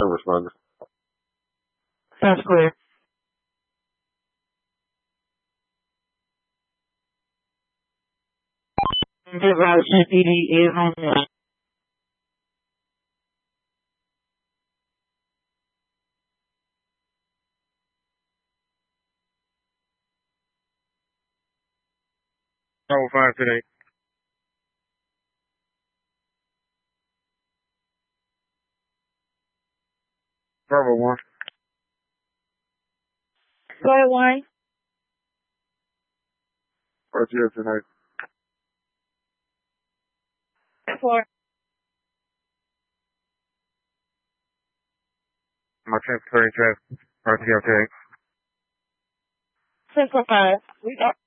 Service responder. That's clear. Get route CPD is on the 5 today. Bravo 1. Go ahead, Wayne. RTO tonight. 4. My transporting traffic. RTO today. 6 or 5. We got